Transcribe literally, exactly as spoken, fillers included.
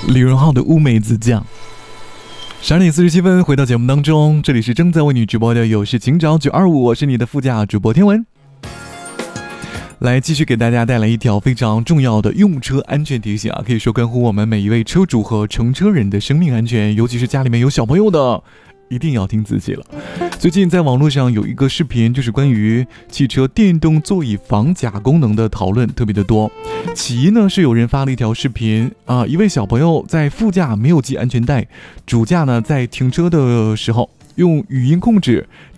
李荣浩的乌梅子酱。十二点四十七分，回到节目当中，这里是正在为你直播的有事情找九二五，我是你的副驾主播天文。来继续给大家带来一条非常重要的用车安全提醒啊，可以说关乎我们每一位车主和乘车人的生命安全，尤其是家里面有小朋友的，一定要听仔细了。最近在网络上有一个视频，就是关于汽车电动座椅防夹功能的讨论特别的多。其一呢，是有人发了一条视频啊，一位小朋友在副驾没有系安全带，主驾呢在停车的时候用语音控制